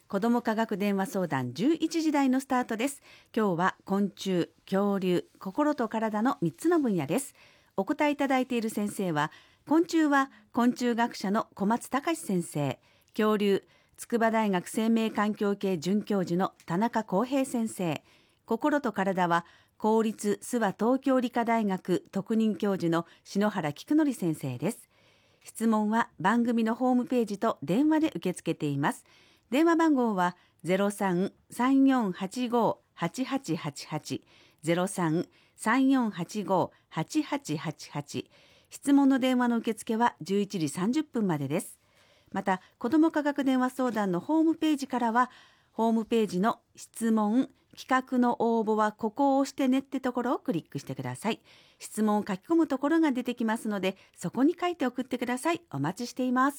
子ども科学電話相談11時台のスタートです。今日は昆虫、恐竜、心と体の3つの分野です。お答えいただいている先生は、昆虫は昆虫学者の小松隆先生、恐竜、筑波大学生命環境系准教授の田中康平先生、心と体は公立諏訪東京理科大学特任教授の篠原菊則先生です。質問は番組のホームページと電話で受け付けています。電話番号は 03-3485-8888 03-3485-8888。質問の電話の受付は11時30分までです。また、子ども科学電話相談のホームページからは、ホームページの質問、企画の応募はここを押してねってところをクリックしてください。質問を書き込むところが出てきますので、そこに書いて送ってください。お待ちしています。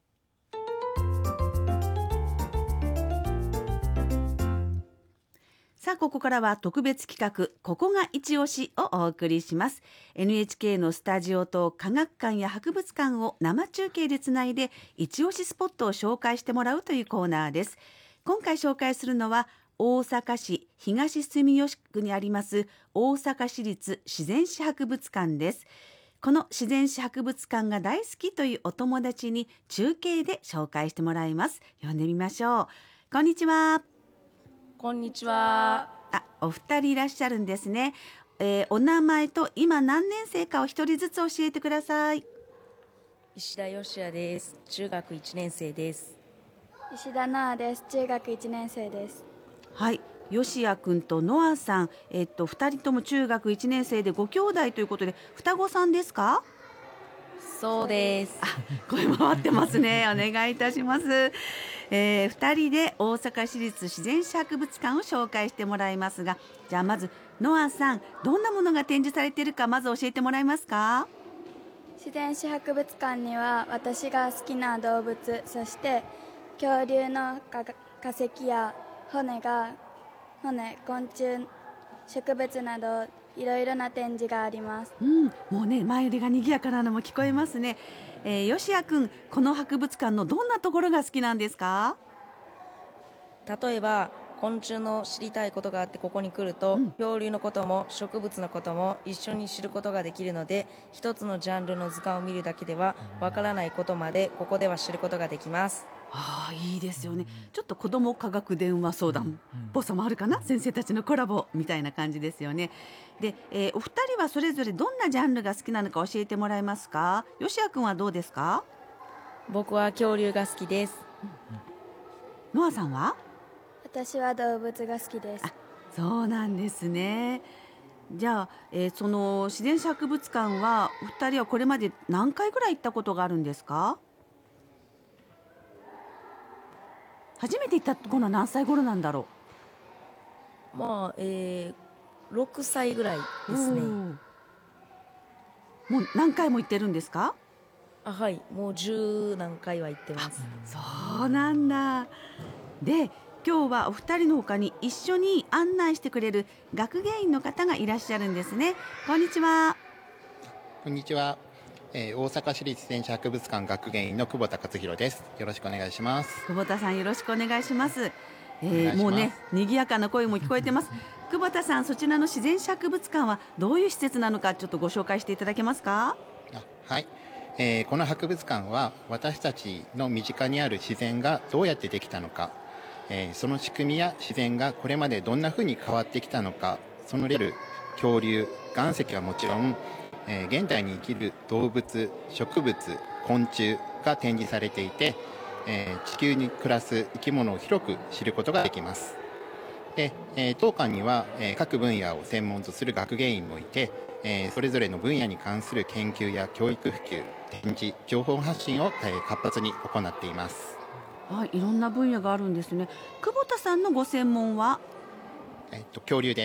さあ、ここからは特別企画、ここが一押しをお送りします。NHK のスタジオと科学館や博物館を生中継でつないで、一押しスポットを紹介してもらうというコーナーです。今回紹介するのは、大阪市東住吉区にあります大阪市立自然史博物館です。この自然史博物館が大好きというお友達に中継で紹介してもらいます。呼んでみましょう。こんにちは。 こんにちは。 お二人いらっしゃるんですね。お名前と今何年生かを一人ずつ教えてください。 石田義也です。中学1年生です。 石田ノアです。中学1年生です。 はい、吉也くんとノアさん、二人とも中学1年生でご兄弟ということで、双子さんですか？ そうです。 声回ってますね。お願いいたします。二人で大阪市立自然史博物館を紹介してもらいますが、じゃあまずノアさん、どんなものが展示されているかまず教えてもらえますか？ 自然史博物館には私が好きな動物、そして恐竜の化石や骨、昆虫、植物などいろいろな展示があります。 もうね、前よりが賑やかなのも聞こえますね。吉也くん、この博物館のどんなところが好きなんですか？ 例えば昆虫の知りたいことがあってここに来ると、恐竜のことも植物のことも一緒に知ることができるので、一つのジャンルの図鑑を見るだけではわからないことまでここでは知ることができます。 いいですよね。ちょっと子ども科学電話相談っぽさもあるかな、先生たちのコラボみたいな感じですよね。で、お二人はそれぞれどんなジャンルが好きなのか教えてもらえますか？吉也くんはどうですか？ 僕は恐竜が好きです。 ノアさんは？ 私は動物が好きです。 そうなんですね。じゃあ、その自然史博物館はお二人はこれまで何回ぐらい行ったことがあるんですか？初めて行ったのは何歳頃なんだろまあ、6歳ぐらいでう？ すね。 もう何回も行ってるんですか？ はい、もう10何回は行ってます。 そうなんだ。で、今日はお二人の他に一緒に案内してくれる学芸員の方がいらっしゃるんですね。こんにちは。 こんにちは。大阪市立自然史博物館学芸員の久保田克弘です。よろしくお願いします。 久保田さん、よろしくお願いします。 お願いします。 もうね、賑やかな声も聞こえてます。久保田さん、そちらの自然史博物館はどういう施設なのか、ちょっとご紹介していただけますか？ はい。この博物館は私たちの身近にある自然がどうやってできたのか、その仕組みや自然がこれまでどんな風に変わってきたのか、そのレベル、恐竜、岩石はもちろん、現代に生きる動物、植物、昆虫が展示されていて、地球に暮らす生き物を広く知ることができます。で、当館には、各分野を専門とする学芸員もいて、それぞれの分野に関する研究や教育普及、展示、情報発信を、活発に行っています。 はい、いろんな分野があるんですね。久保田さんのご専門は？ 恐竜です。